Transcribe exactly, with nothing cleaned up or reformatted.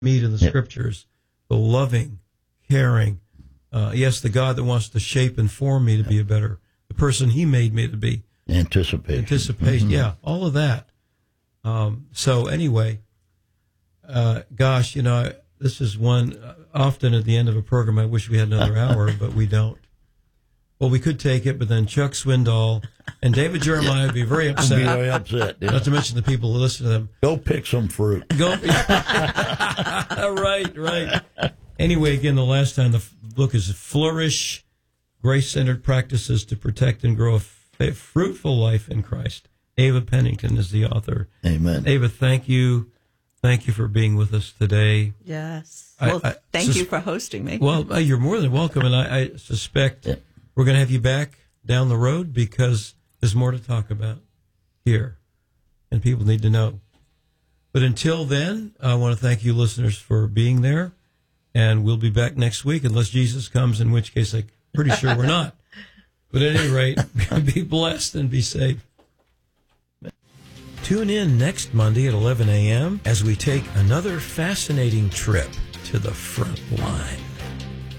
meet in the Yep. scriptures, the loving, caring, uh, yes, the God that wants to shape and form me to be a better, the person he made me to be. Anticipation. Anticipation, Mm-hmm. yeah, all of that. Um, so anyway, uh, gosh, you know, I, this is one, uh, often at the end of a program, I wish we had another hour, but we don't. Well, we could take it, but then Chuck Swindoll and David Jeremiah would be very I'll upset. be very upset. Yeah. Not to mention the people who listen to them. Go pick some fruit. Go. right, right. Anyway, again, the last time the f- book is Flourish, Grace-Centered Practices to Protect and Grow a F- Fruitful Life in Christ. Ava Pennington is the author. Amen. Ava, thank you. Thank you for being with us today. Yes. I- Well, I thank sus- you for hosting me. Well, uh, you're more than welcome, and I, I suspect Yeah. we're going to have you back down the road because there's more to talk about here, and people need to know. But until then, I want to thank you, listeners, for being there, and we'll be back next week, unless Jesus comes, in which case I'm pretty sure we're not. But at any rate, be blessed and be safe. Tune in next Monday at eleven a.m. as we take another fascinating trip to the front line.